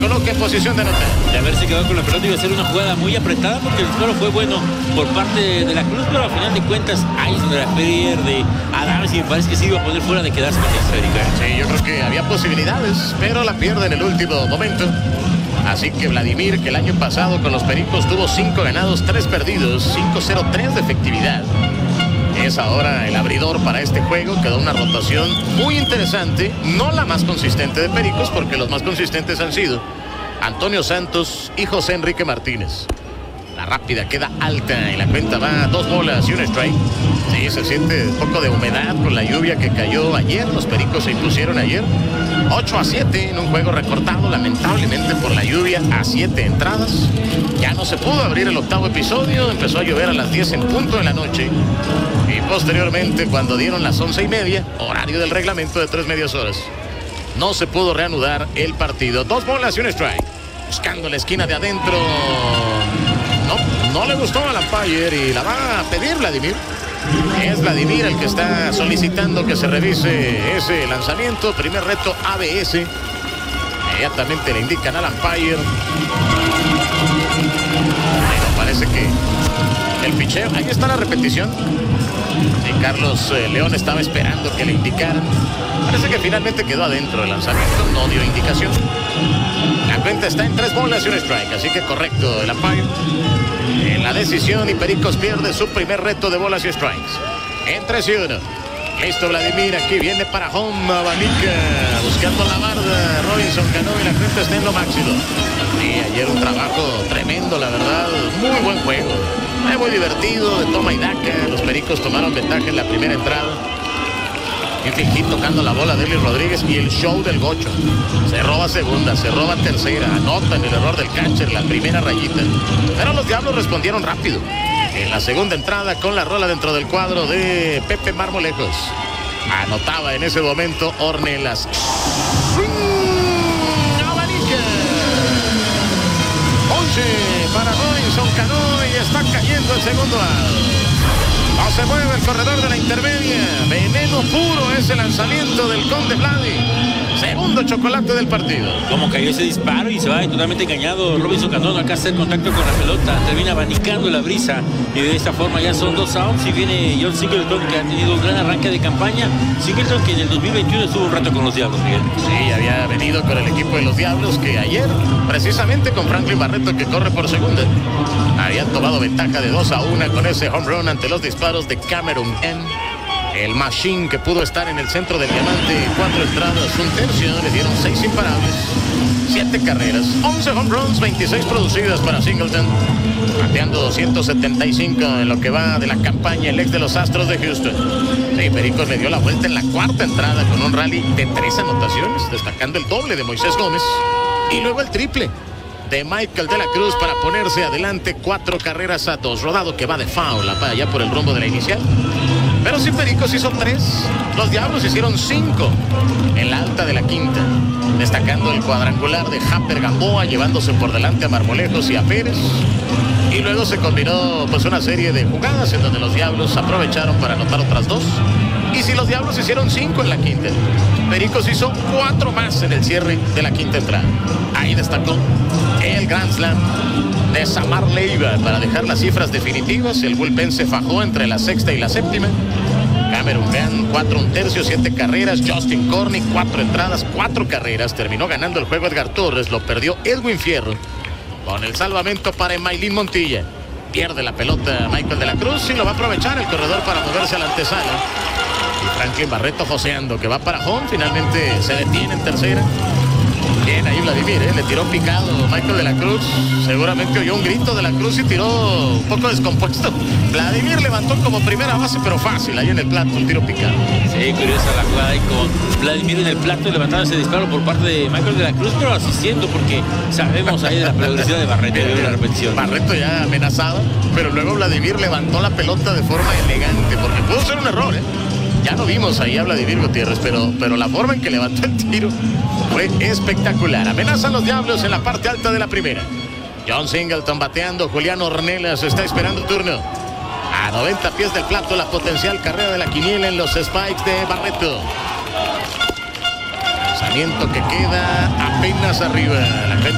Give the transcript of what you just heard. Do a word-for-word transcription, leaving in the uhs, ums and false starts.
coloca en posición de anotar. De haberse quedado con la pelota iba a ser una jugada muy apretada porque el disparo fue bueno por parte de la Cruz, pero al final de cuentas ahí es donde la pierde Adames y me parece que sí iba a poder fuera de quedarse con la esférica. Sí, yo creo que había posibilidades, pero la pierde en el último momento. Así que Vladimir, que el año pasado con los Pericos tuvo cinco ganados, tres perdidos, cinco cero tres de efectividad, es ahora el abridor para este juego. Quedó una rotación muy interesante, no la más consistente de Pericos, porque los más consistentes han sido Antonio Santos y José Enrique Martínez. La rápida queda alta y la cuenta va a dos bolas y un strike. Sí, se siente un poco de humedad con la lluvia que cayó ayer. Los Pericos se impusieron ayer ocho a siete en un juego recortado lamentablemente por la lluvia a siete entradas. Ya no se pudo abrir el octavo episodio. Empezó a llover a las diez en punto de la noche y posteriormente, cuando dieron las once y media, horario del reglamento de tres medias horas, no se pudo reanudar el partido. Dos bolas y un strike. Buscando la esquina de adentro. No, no le gustó al umpire y la va a pedir Vladimir. Es Vladimir el que está solicitando que se revise ese lanzamiento. Primer reto A B S. Inmediatamente le indican al umpire. Bueno, parece que el picheo. Ahí está la repetición. Y Carlos eh, León estaba esperando que le indicaran. Parece que finalmente quedó adentro el lanzamiento. No dio indicación. La cuenta está en tres bolas y un strike. Así que correcto el umpire en la decisión y Pericos pierde su primer reto de bolas y strikes. En tres y uno. Listo Vladimir, aquí viene para home, abanica, buscando la barda, Robinson Cano y la cuenta está en lo máximo. Y ayer un trabajo tremendo, la verdad, muy buen juego. Muy divertido, de toma y daca. Los Pericos tomaron ventaja en la primera entrada. Infligir tocando la bola de Eli Rodríguez y el show del Gocho. Se roba segunda, se roba tercera, anotan el error del catcher, la primera rayita. Pero los Diablos respondieron rápido en la segunda entrada con la rola dentro del cuadro de Pepe Marmolejos. Anotaba en ese momento Ornelas. Abanica. once para Robinson Cano y está cayendo el segundo out. No se mueve el corredor de la intermedia. Veneno puro ese lanzamiento del Conde Vladi. Segundo chocolate del partido. Como cayó ese disparo y se va totalmente engañado Robinson Cano. Acá hacer contacto con la pelota. Termina abanicando la brisa. Y de esta forma ya son dos outs. Y viene John Singleton, que ha tenido un gran arranque de campaña. Singleton, que en el dos mil veintiuno estuvo un rato con los Diablos, Miguel. Sí, había venido con el equipo de los Diablos, que ayer, precisamente con Franklin Barreto, que corre por segunda, habían tomado ventaja de dos a uno con ese home run ante los disparos de Cameron N. El Machine, que pudo estar en el centro del diamante, cuatro entradas, un tercio, le dieron seis imparables, siete carreras, once home runs, veintiséis producidas para Singleton, bateando doscientos setenta y cinco en lo que va de la campaña el ex de los Astros de Houston. Sí, Pericos le dio la vuelta en la cuarta entrada con un rally de tres anotaciones, destacando el doble de Moisés Gómez y luego el triple de Michael de la Cruz para ponerse adelante, cuatro carreras a dos. Rodado que va de foul allá por el rumbo de la inicial. Pero si Pericos hizo tres, los Diablos hicieron cinco en la alta de la quinta, destacando el cuadrangular de Hamper Gamboa, llevándose por delante a Marmolejos y a Pérez. Y luego se combinó pues una serie de jugadas en donde los Diablos aprovecharon para anotar otras dos. Y si los Diablos hicieron cinco en la quinta, Pericos hizo cuatro más en el cierre de la quinta entrada. Ahí destacó el Grand Slam de Samar Leiva para dejar las cifras definitivas. El bullpen se fajó entre la sexta y la séptima. Cameron Grant, cuatro un tercio, siete carreras. Justin Corney, cuatro entradas, cuatro carreras. Terminó ganando el juego Edgar Torres, lo perdió Edwin Fierro con el salvamento para Emailín Montilla. Pierde la pelota Michael de la Cruz y lo va a aprovechar el corredor para moverse a la antesala. Y Franklin Barreto joseando, que va para home, finalmente se detiene en tercera. Bien ahí Vladimir, ¿eh? Le tiró picado Michael de la Cruz. Seguramente oyó un grito de la Cruz y tiró un poco descompuesto. Vladimir levantó como primera base, pero fácil, ahí en el plato, un tiro picado. Sí, curiosa la jugada ahí con Vladimir en el plato, levantando ese disparo por parte de Michael de la Cruz, pero asistiendo, porque sabemos ahí de la peligrosidad de Barreto. Mira, mira, la repetición. Barreto ya amenazado, pero luego Vladimir levantó la pelota de forma elegante, porque pudo ser un error, ¿eh? Ya no vimos ahí a Vladimir Gutiérrez, pero, pero la forma en que levantó el tiro fue espectacular. Amenazan los Diablos en la parte alta de la primera. John Singleton bateando, Julián Ornelas está esperando turno. A noventa pies del plato, la potencial carrera de la quiniela en los spikes de Barreto. Lanzamiento que queda apenas arriba. La